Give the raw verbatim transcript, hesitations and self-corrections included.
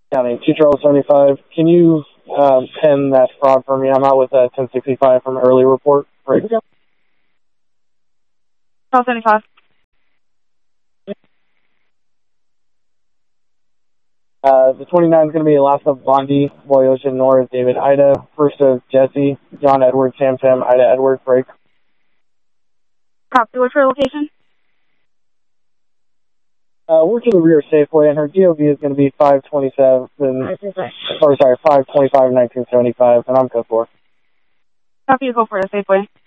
County, two Charles seventy-five. Can you um, pen that fraud for me? I'm out with a ten sixty-five from an early report. Right. Charles seventy-five. Uh, the twenty-nine is going to be last of Bondi, Boy Ocean, North, David, Ida. First of Jesse, John Edward, Sam Sam, Ida Edward, break. Copy. What's your location? Uh, working the rear Safeway, and her D O B is going to be five twenty-seven, or sorry, five twenty-five, nineteen seventy-five, and I'm code four. Copy. You go for the Safeway.